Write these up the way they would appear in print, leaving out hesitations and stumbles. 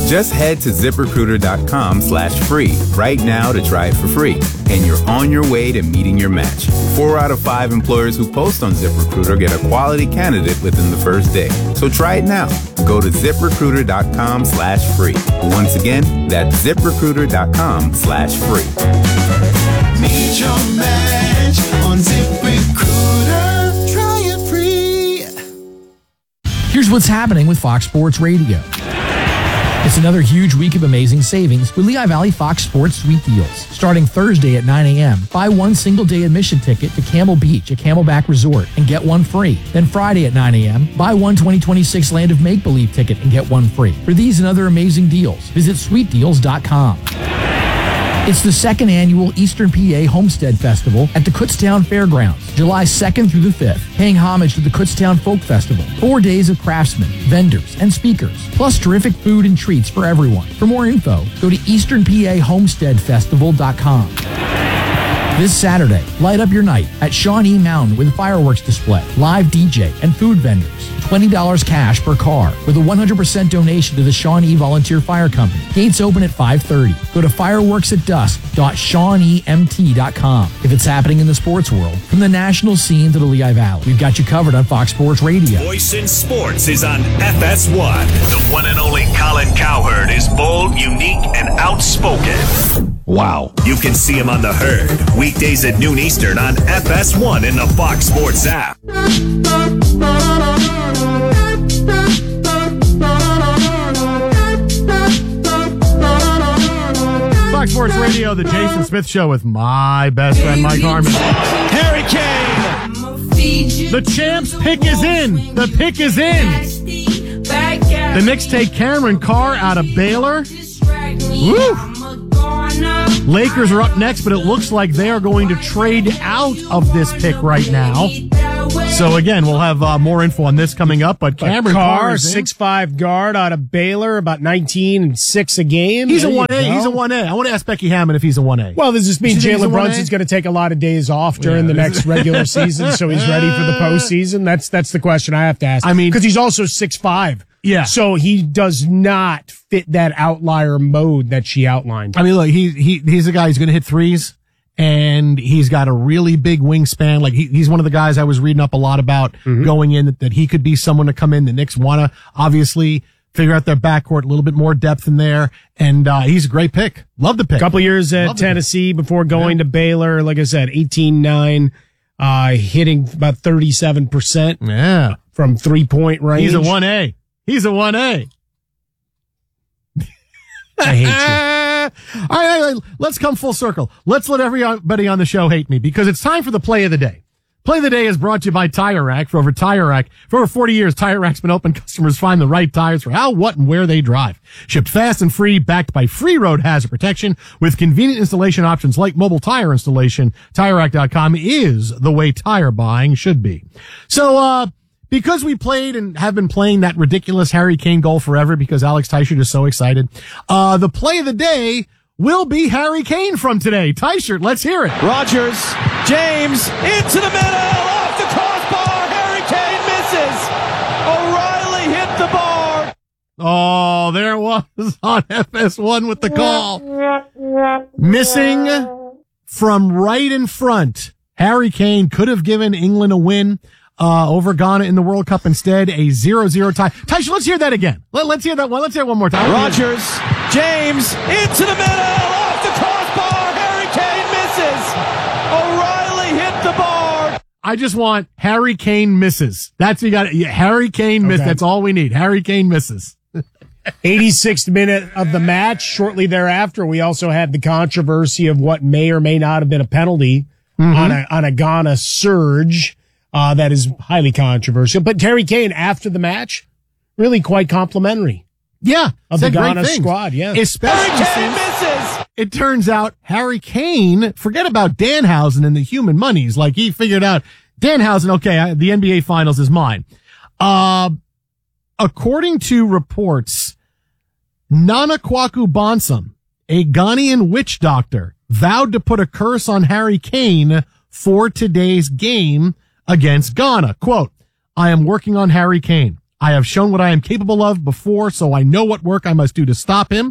Just head to ZipRecruiter.com/free right now to try it for free. And you're on your way to meeting your match. 4 out of 5 employers who post on ZipRecruiter get a quality candidate within the first day. So try it now. Go to ZipRecruiter.com/free. Once again, that's ZipRecruiter.com/free. Meet your match on ZipRecruiter. Try it free. Here's what's happening with Fox Sports Radio. It's another huge week of amazing savings with Lehigh Valley Fox Sports Sweet Deals. Starting Thursday at 9 a.m., buy one single-day admission ticket to Camel Beach at Camelback Resort and get one free. Then Friday at 9 a.m., buy one 2026 Land of Make-Believe ticket and get one free. For these and other amazing deals, visit sweetdeals.com. It's the second annual Eastern PA Homestead Festival at the Kutztown Fairgrounds, July 2nd through the 5th, paying homage to the Kutztown Folk Festival. 4 days of craftsmen, vendors, and speakers, plus terrific food and treats for everyone. For more info, go to easternpahomesteadfestival.com. This Saturday, light up your night at Shawnee Mountain with a fireworks display, live DJ, and food vendors. $20 cash per car with a 100% donation to the Shawnee Volunteer Fire Company. Gates open at 5:30. Go to fireworksatdusk.shawneemt.com. If it's happening in the sports world, from the national scene to the Lehigh Valley, we've got you covered on Fox Sports Radio. Voice in Sports is on FS1. The one and only Colin Cowherd is bold, unique, and outspoken. Wow. You can see him on The Herd, weekdays at noon Eastern on FS1 in the Fox Sports app. Fox Sports Radio, the Jason Smith Show with my best friend, Mike Harmon. Harry Kane! The champs pick is in. The pick is in. The Knicks take Cameron Carr out of Baylor. Woo! Lakers are up next, but it looks like they are going to trade out of this pick right now. So, again, we'll have more info on this coming up. But Cameron Carr, 6'5" guard out of Baylor, about 19 and 6 a game. He's a 1A. He's a 1A. I want to ask Becky Hammond if he's a 1A. Well, does this mean Jalen Brunson's going to take a lot of days off during the next regular season, so he's ready for the postseason? That's the question I have to ask. I mean, because he's also 6'5". Yeah. So he does not fit that outlier mode that she outlined. I mean, look, he's a guy who's going to hit threes, and he's got a really big wingspan. Like he's one of the guys I was reading up a lot about going in that he could be someone to come in. The Knicks want to obviously figure out their backcourt, a little bit more depth in there, and he's a great pick. Love the pick. Couple years at Tennessee before going to Baylor. Like I said, 18-9, hitting about 37%. Yeah. From 3-point range. He's a 1A. He's a 1A. I hate you. All right, let's come full circle. Let's let everybody on the show hate me because it's time for the play of the day. Play of the day is brought to you by Tire Rack. For over 40 years, Tire Rack's been helping customers find the right tires for how, what, and where they drive. Shipped fast and free, backed by free road hazard protection with convenient installation options like mobile tire installation. TireRack.com is the way tire buying should be. So, because we played and have been playing that ridiculous Harry Kane goal forever because Alex Teichert is so excited, the play of the day will be Harry Kane from today. Teichert, let's hear it. Rogers, James, into the middle, off the crossbar, Harry Kane misses. O'Reilly hit the bar. Oh, there it was on FS1 with the call. Missing from right in front. Harry Kane could have given England a win over Ghana in the World Cup. Instead, a 0-0 tie. Teichert, let's hear that again. Let's hear that one. Let's hear it one more time. Rogers, James, into the middle, off the crossbar, Harry Kane misses. O'Reilly hit the bar. I just want Harry Kane misses. That's what you got. Harry Kane misses. That's all we need. Harry Kane misses. 86th minute of the match. Shortly thereafter, we also had the controversy of what may or may not have been a penalty on a Ghana surge. That is highly controversial. But Harry Kane, after the match, really quite complimentary. Yeah. Of the Ghana squad, yeah. Especially since it turns out Harry Kane, forget about Danhausen and the human monies. Like, he figured out, Danhausen, okay, the NBA Finals is mine. According to reports, Nana Kwaku Bonsam, a Ghanaian witch doctor, vowed to put a curse on Harry Kane for today's game against Ghana. Quote, I am working on Harry Kane. I have shown what I am capable of before, so I know what work I must do to stop him.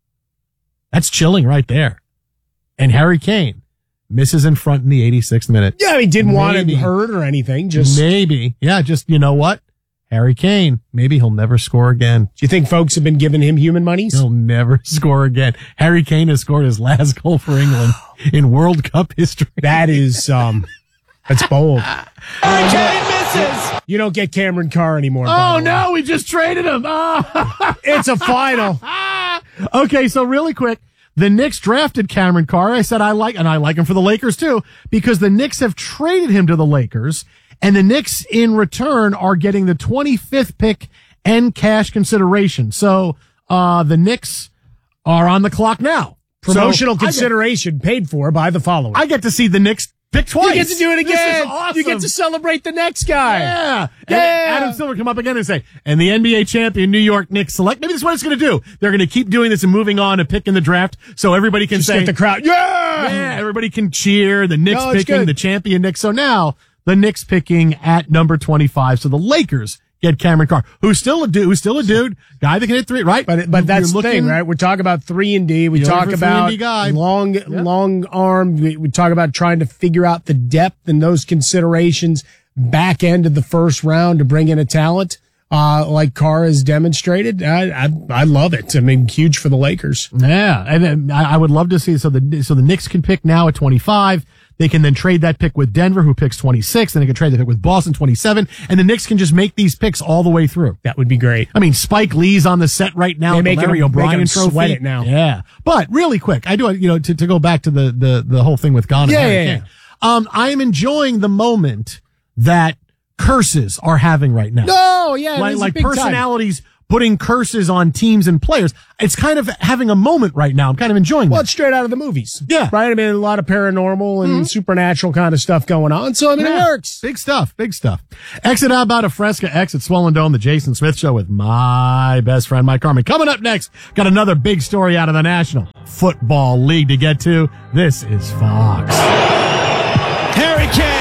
That's chilling right there. And Harry Kane misses in front in the 86th minute. Yeah, he didn't want him hurt or anything. Just maybe. Yeah, just, you know what? Harry Kane, maybe he'll never score again. Do you think folks have been giving him human monies? He'll never score again. Harry Kane has scored his last goal for England in World Cup history. That is, that's bold. Harry Kane misses. You don't get Cameron Carr anymore. Oh, no, we just traded him. Oh. It's a final. Okay, so really quick. The Knicks drafted Cameron Carr. I said I like him for the Lakers too, because the Knicks have traded him to the Lakers, and the Knicks in return are getting the 25th pick and cash consideration. So, the Knicks are on the clock now. Promotional consideration paid for by the following. I get to see the Knicks pick twice. You get to do it again. This is awesome. You get to celebrate the next guy. Yeah. And Adam Silver come up again and say, and the NBA champion New York Knicks select. Maybe this is what it's going to do. They're going to keep doing this and moving on to pick in the draft so everybody can say, get the crowd. Yeah. Everybody can cheer. The Knicks picking good. the champion Knicks. So now the Knicks picking at number 25. So the Lakers get Cameron Carr, who's still a dude, guy that can hit three, right? But that's the thing, right? We talk about 3-and-D. We talk about long arm. We talk about trying to figure out the depth and those considerations back end of the first round to bring in a talent like Carr has demonstrated. I love it. I mean, huge for the Lakers. Yeah, and I would love to see. So the Knicks can pick now at 25. They can then trade that pick with Denver, who picks 26. Then they can trade the pick with Boston, 27. And the Knicks can just make these picks all the way through. That would be great. I mean, Spike Lee's on the set right now. They make Larry O'Brien trophy. Sweat it now. Yeah. But really quick, I do, to go back to the whole thing with Ghana. Yeah. I am enjoying the moment that curses are having right now. No, yeah. Like personalities putting curses on teams and players. It's kind of having a moment right now. I'm kind of enjoying that. Well, it's straight out of the movies. Yeah. Right? I mean, a lot of paranormal and supernatural kind of stuff going on. So, I mean, it works. Big stuff. Exit out about a Fresca, exit Swollen Dome, the Jason Smith Show with my best friend, Mike Carmen. Coming up next, got another big story out of the National Football League to get to. This is Fox. Harry Kane.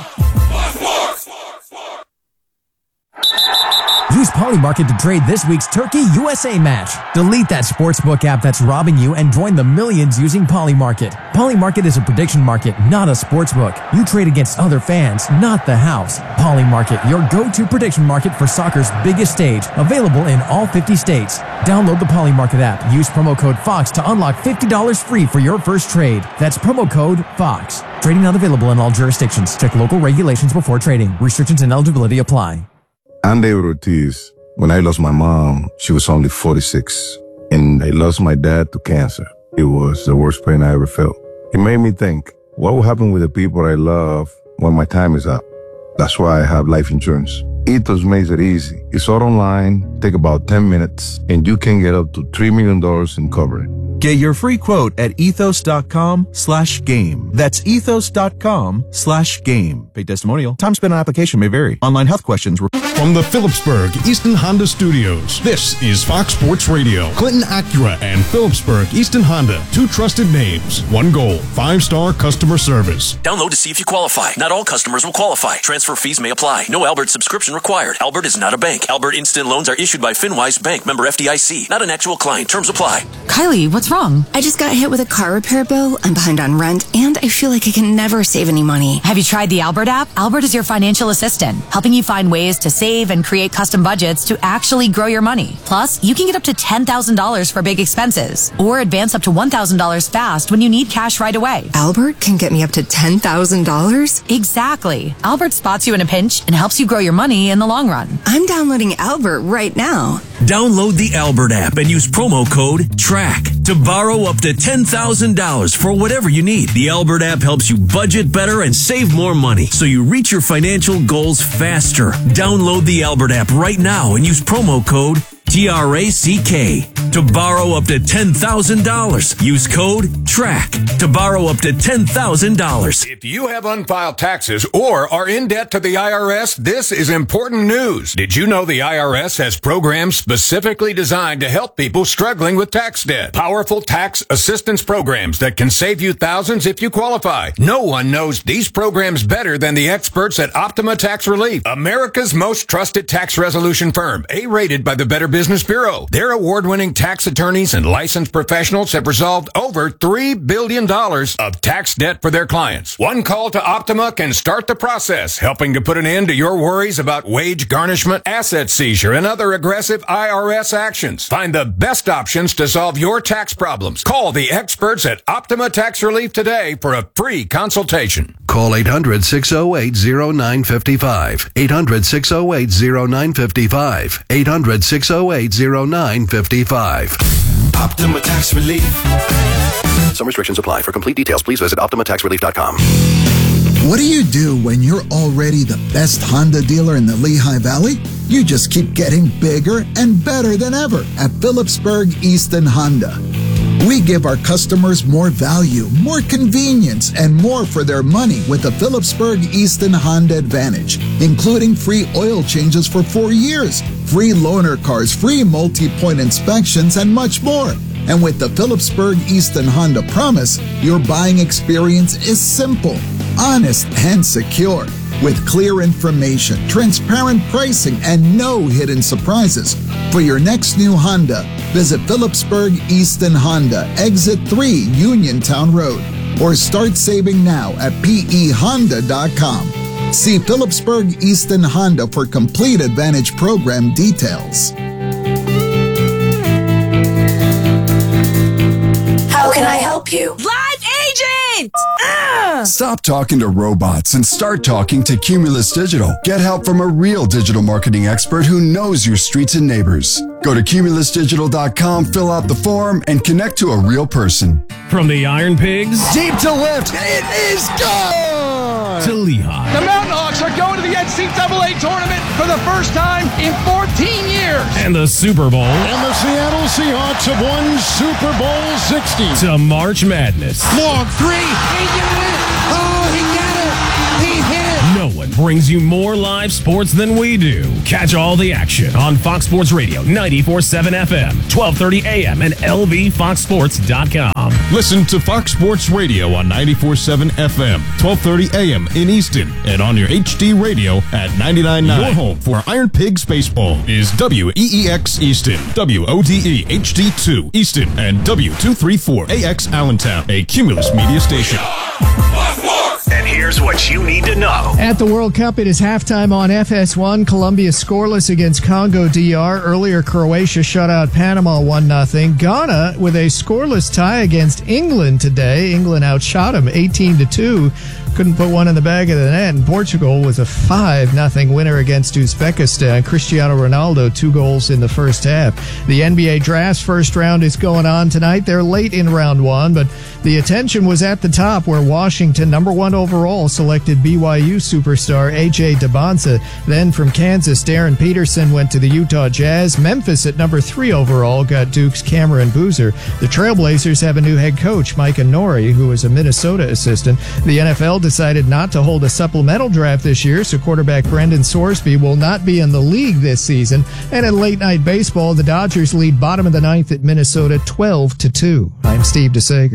Use Polymarket to trade this week's Turkey USA match. Delete that sportsbook app that's robbing you and join the millions using Polymarket. Polymarket is a prediction market, not a sportsbook. You trade against other fans, not the house. Polymarket, your go-to prediction market for soccer's biggest stage. Available in all 50 states. Download the Polymarket app. Use promo code FOX to unlock $50 free for your first trade. That's promo code FOX. Trading not available in all jurisdictions. Check local regulations before trading. Restrictions and eligibility apply. I'm David Ortiz. When I lost my mom, she was only 46. And I lost my dad to cancer. It was the worst pain I ever felt. It made me think, what will happen with the people I love when my time is up? That's why I have life insurance. Ethos makes it easy. It's all online, take about 10 minutes, and you can get up to $3 million in coverage. Get your free quote at ethos.com/game. That's ethos.com/game. Paid testimonial. Time spent on application may vary. Online health questions were... From the Phillipsburg Easton Honda Studios, this is Fox Sports Radio. Clinton Acura and Phillipsburg Easton Honda, two trusted names, one goal, 5-star customer service. Download to see if you qualify. Not all customers will qualify. Transfer fees may apply. No Albert subscription required. Albert is not a bank. Albert Instant Loans are issued by FinWise Bank, member FDIC. Not an actual client. Terms apply. Kylie, what's wrong? I just got hit with a car repair bill. I'm behind on rent, and I feel like I can never save any money. Have you tried the Albert app? Albert is your financial assistant, helping you find ways to save and create custom budgets to actually grow your money. Plus, you can get up to $10,000 for big expenses, or advance up to $1,000 fast when you need cash right away. Albert can get me up to $10,000? Exactly. Albert spots you in a pinch and helps you grow your money in the long run. I'm downloading Albert right now. Download the Albert app and use promo code TRACK to borrow up to $10,000 for whatever you need. The Albert app helps you budget better and save more money so you reach your financial goals faster. Download the Albert app right now and use promo code TRACK. to borrow up to $10,000. Use code TRACK to borrow up to $10,000. If you have unfiled taxes or are in debt to the IRS, this is important news. Did you know the IRS has programs specifically designed to help people struggling with tax debt? Powerful tax assistance programs that can save you thousands if you qualify. No one knows these programs better than the experts at Optima Tax Relief, America's most trusted tax resolution firm, A-rated by the Better Business Bureau. Their award-winning tax attorneys and licensed professionals have resolved over $3 billion of tax debt for their clients. One call to Optima can start the process, helping to put an end to your worries about wage garnishment, asset seizure, and other aggressive IRS actions. Find the best options to solve your tax problems. Call the experts at Optima Tax Relief today for a free consultation. Call 800-608-0955. 800-608-0955. 800-608-0955. Optima Tax Relief. Some restrictions apply. For complete details, please visit OptimaTaxRelief.com. What do you do when you're already the best Honda dealer in the Lehigh Valley? You just keep getting bigger and better than ever at Phillipsburg Easton Honda. We give our customers more value, more convenience, and more for their money with the Phillipsburg Easton Honda Advantage, including free oil changes for 4 years, free loaner cars, free multi-point inspections, and much more. And with the Phillipsburg Easton Honda Promise, your buying experience is simple, honest, and secure. With clear information, transparent pricing, and no hidden surprises. For your next new Honda, visit Phillipsburg Easton Honda, Exit 3, Uniontown Road, or start saving now at pehonda.com. See Phillipsburg Easton Honda for complete Advantage program details. How can I help you? Live agent! Stop talking to robots and start talking to Cumulus Digital. Get help from a real digital marketing expert who knows your streets and neighbors. Go to cumulusdigital.com, fill out the form, and connect to a real person. From the Iron Pigs, Deep to lift, it is gone! To Lehigh. The Mountain Hawks are going to the NCAA tournament for the first time in 14 years. And the Super Bowl. And the Seattle Seahawks have won Super Bowl 60. To March Madness. Long three. He did it. Oh, he got it. He hit it. No one brings you more live sports than we do. Catch all the action on Fox Sports Radio, 94.7 FM, 1230 AM, and lvfoxsports.com. Listen to Fox Sports Radio on 94.7 FM, 1230 AM in Easton, and on your HD radio at 99.9. Your home for Iron Pigs Baseball is WEEX Easton, WODE HD2 Easton, and W234AX Allentown, a Cumulus media station. And here's what you need to know. At the World Cup, it is halftime on FS1. Colombia scoreless against Congo DR. Earlier, Croatia shut out Panama 1-0. Ghana with a scoreless tie against England today. England outshot them 18-2. Couldn't put one in the back of the net. And Portugal was a 5-0 winner against Uzbekistan. Cristiano Ronaldo, 2 goals in the first half. The NBA Draft's first round is going on tonight. They're late in round 1, but the attention was at the top where Washington, number 1 overall, selected BYU superstar A.J. Debonsa. Then from Kansas, Darren Peterson went to the Utah Jazz. Memphis at number 3 overall got Duke's Cameron Boozer. The Trailblazers have a new head coach, Mike Inori, who is a Minnesota assistant. The NFL decided not to hold a supplemental draft this year, so quarterback Brendan Sorsby will not be in the league this season. And in late night baseball, the Dodgers lead bottom of the 9th at Minnesota 12-2. I'm Steve DeSager.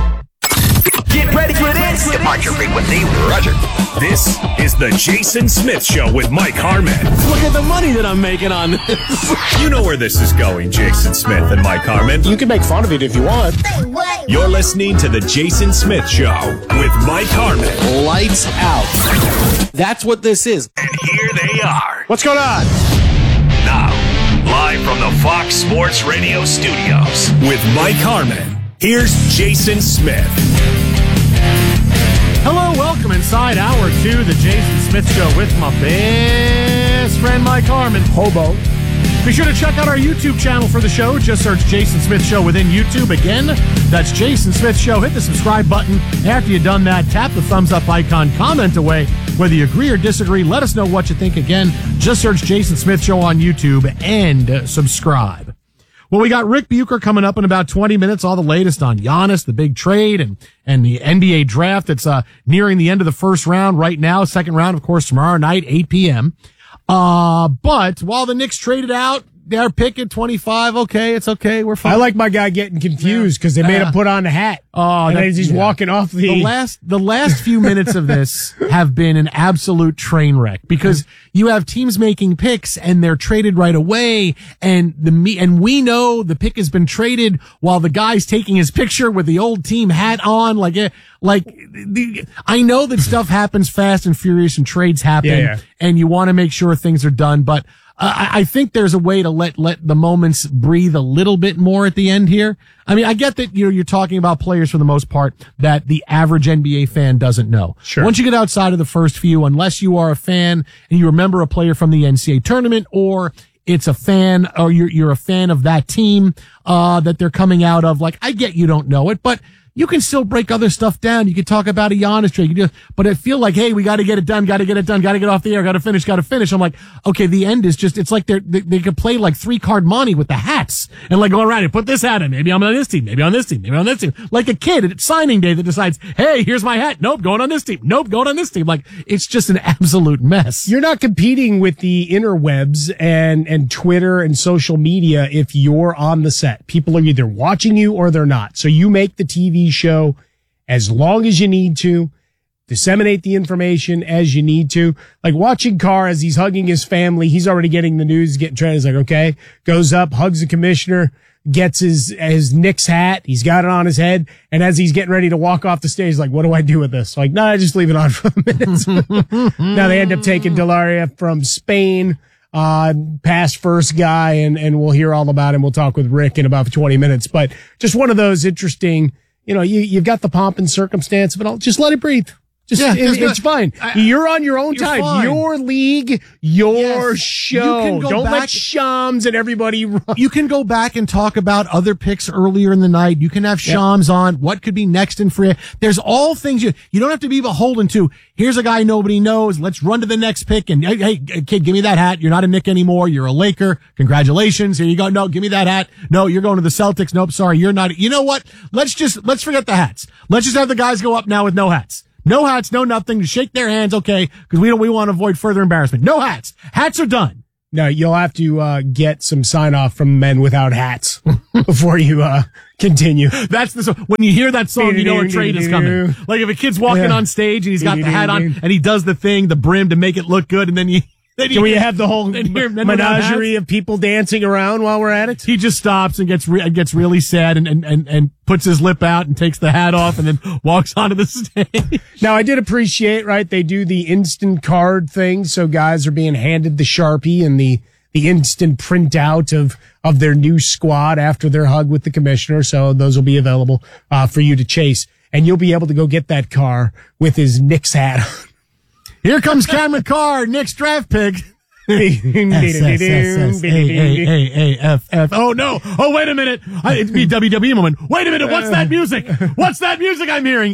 Get ready for this. Departure frequency, Roger. This is the Jason Smith Show with Mike Harmon. Look at the money that I'm making on this. You know where this is going, Jason Smith and Mike Harmon. You can make fun of it if you want. You're listening to the Jason Smith Show with Mike Harmon. Lights out. That's what this is. And here they are. What's going on? Now, live from the Fox Sports Radio studios with Mike Harmon. Here's Jason Smith. Hello, welcome inside hour 2, the Jason Smith Show with my best friend Mike Harmon. Hobo. Be sure to check out our YouTube channel for the show. Just search Jason Smith Show within YouTube. Again, that's Jason Smith Show. Hit the subscribe button. After you've done that, tap the thumbs up icon, comment away. Whether you agree or disagree, let us know what you think. Again, just search Jason Smith Show on YouTube and subscribe. Well, we got Rick Bucher coming up in about 20 minutes, all the latest on Giannis, the big trade, and the NBA draft. It's nearing the end of the first round right now. Second round, of course, tomorrow night, 8 p.m. But while the Knicks traded out their pick at 25, okay, it's okay, we're fine. I like my guy getting confused because they made him put on the hat. Oh, and he's walking off the last few minutes of this have been an absolute train wreck because you have teams making picks and they're traded right away, and we know the pick has been traded while the guy's taking his picture with the old team hat on. I know that stuff happens fast and furious and trades happen, and you want to make sure things are done, but I think there's a way to let the moments breathe a little bit more at the end here. I mean, I get that, you're talking about players for the most part that the average NBA fan doesn't know. Sure. Once you get outside of the first few, unless you are a fan and you remember a player from the NCAA tournament, or it's a fan, or you're a fan of that team, that they're coming out of, I get you don't know it, but you can still break other stuff down. You can talk about a Giannis trade. But I feel like, hey, we got to get it done, got to get off the air, got to finish. I'm like, okay, the end is just, it's like they could play 3-card Monte with the hats and go around and put this hat in. Maybe I'm on this team, maybe on this team, maybe on this team. Like a kid at signing day that decides, hey, here's my hat. Nope, going on this team. Nope, going on this team. It's just an absolute mess. You're not competing with the interwebs and Twitter and social media if you're on the set. People are either watching you or they're not. So you make the TV show as long as you need to, disseminate the information as you need to. Like watching Carr as he's hugging his family, he's already getting the news, getting trained. He's like, okay, goes up, hugs the commissioner, gets his Knicks hat. He's got it on his head. And as he's getting ready to walk off the stage, he's like, what do I do with this? I just leave it on for a minute. Now they end up taking Delaria from Spain, past first guy, and we'll hear all about him. We'll talk with Rick in about 20 minutes, but just one of those interesting, you've got the pomp and circumstance of it all. Just let it breathe. It's fine. You're on your own time. Fine. Your league, your show. Don't let Shams and everybody run. You can go back and talk about other picks earlier in the night. You can have Shams on. What could be next in free? There's all things you don't have to be beholden to. Here's a guy nobody knows. Let's run to the next pick. And hey, kid, give me that hat. You're not a Knick anymore. You're a Laker. Congratulations. Here you go. No, give me that hat. No, you're going to the Celtics. Nope. Sorry. You're not. You know what? Let's forget the hats. Let's just have the guys go up now with no hats. No hats, no nothing, to shake their hands, okay, because we want to avoid further embarrassment. No hats. Hats are done. No, you'll have to get some sign-off from men without hats before you continue. That's when you hear that song, you know a trade is coming. Like if a kid's walking on stage and he's got the hat on and he does the thing, the brim to make it look good, and then can we have the whole menagerie of people dancing around while we're at it? He just stops and gets really sad and puts his lip out and takes the hat off and then walks onto the stage. Now, I did appreciate, right, they do the instant card thing, so guys are being handed the Sharpie and the instant printout of their new squad after their hug with the commissioner, so those will be available for you to chase, and you'll be able to go get that car with his Knicks hat on. Here comes Cameron Carr, Knicks draft pick. S-S-S-S-A-A-A-F-F. Oh, no. Oh, wait a minute. It's me, WWE moment. Wait a minute. What's that music? What's that music I'm hearing?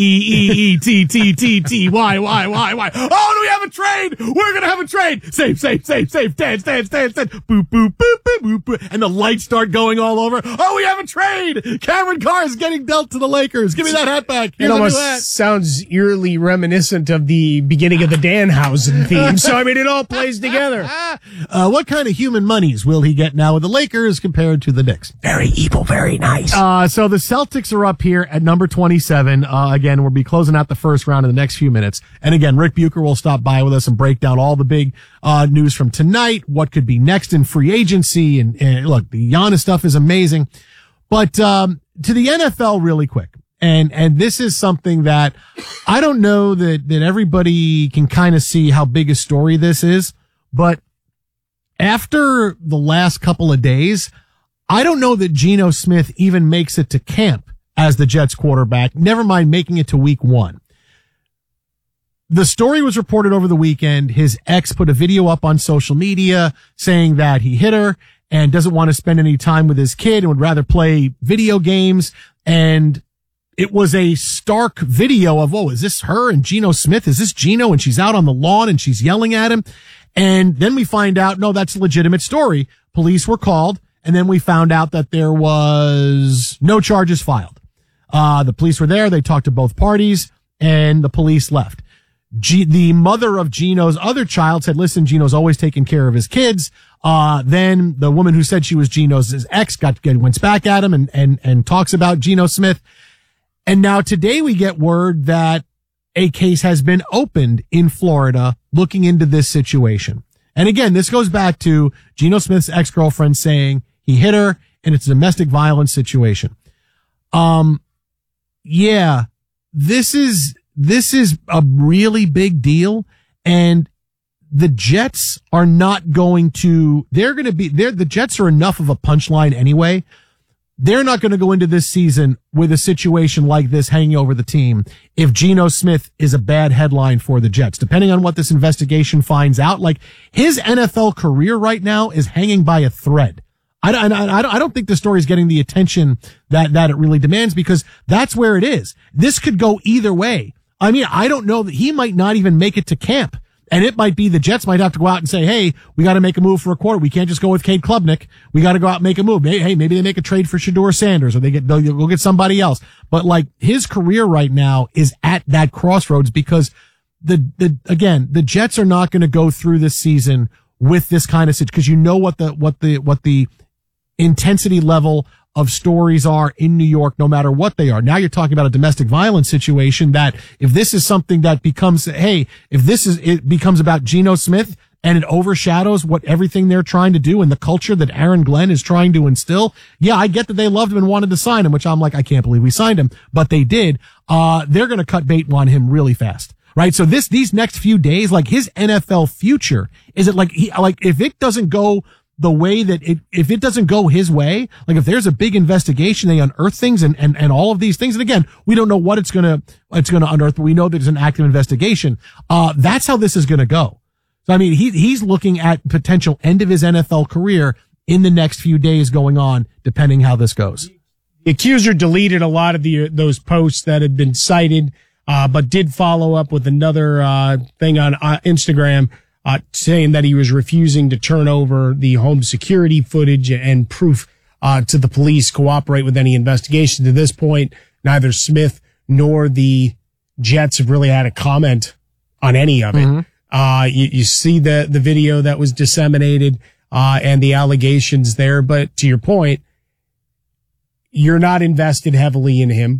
E-E-E-E-T-T-T-T-Y-Y-Y-Y. Oh, do we have a trade? We're going to have a trade. Save. Dance. Boop, boop, boop, boop, boop. And the lights start going all over. Oh, we have a trade. Cameron Carr is getting dealt to the Lakers. Give me that hat back. It almost sounds eerily reminiscent of the beginning of the Danhausen theme. So, I mean, it all plays together. What kind of human monies will he get now with the Lakers compared to the Knicks? Very evil, very nice. So the Celtics are up here at number 27. Again, we'll be closing out the first round in the next few minutes. And again, Rick Bucher will stop by with us and break down all the big news from tonight, what could be next in free agency. And look, the Giannis stuff is amazing. But to the NFL really quick. And this is something that I don't know that everybody can kind of see how big a story this is. But after the last couple of days, I don't know that Geno Smith even makes it to camp as the Jets quarterback, never mind making it to week 1. The story was reported over the weekend. His ex put a video up on social media saying that he hit her and doesn't want to spend any time with his kid and would rather play video games. And it was a stark video of, is this her and Geno Smith? Is this Geno? And she's out on the lawn and she's yelling at him. And then we find out, no, that's a legitimate story. Police were called and then we found out that there was no charges filed. The police were there. They talked to both parties, and the police left. The mother of Gino's other child said, listen, Gino's always taking care of his kids. Then the woman who said she was Gino's ex went back at him and talks about Geno Smith. And now today we get word that a case has been opened in Florida looking into this situation. And again, this goes back to Geno Smith's ex-girlfriend saying he hit her and it's a domestic violence situation. Yeah, this is a really big deal, and the Jets are not going to, the Jets are enough of a punchline anyway. They're not going to go into this season with a situation like this hanging over the team if Geno Smith is a bad headline for the Jets. Depending on what this investigation finds out, like his NFL career right now is hanging by a thread. I don't think the story is getting the attention that it really demands, because that's where it is. This could go either way. I mean, I don't know that he might not even make it to camp. And it might be the Jets might have to go out and say, hey, we got to make a move for a quarter. We can't just go with Cade Klubnik. We got to go out and make a move. Hey, maybe they make a trade for Shedeur Sanders, or they'll go get somebody else. But like his career right now is at that crossroads, because the Jets are not going to go through this season with this kind of situation, because you know what the intensity level of stories are in New York, no matter what they are. Now you're talking about a domestic violence situation that if this is something that becomes, it becomes about Geno Smith and it overshadows what everything they're trying to do and the culture that Aaron Glenn is trying to instill. Yeah, I get that they loved him and wanted to sign him, which I'm like, I can't believe we signed him, but they did. They're going to cut bait on him really fast. Right. So these next few days, like his NFL future, is it like if it doesn't go the way that if it doesn't go his way, like if there's a big investigation, they unearth things and all of these things. And again, we don't know what it's going to unearth, but we know there's an active investigation. That's how this is going to go. So, I mean, he's looking at potential end of his NFL career in the next few days going on, depending how this goes. The accuser deleted a lot of those posts that had been cited, but did follow up with another, thing on Instagram, saying that he was refusing to turn over the home security footage and proof to the police, cooperate with any investigation. To this point, neither Smith nor the Jets have really had a comment on any of it. Mm-hmm. You see the video that was disseminated and the allegations there. But to your point, you're not invested heavily in him.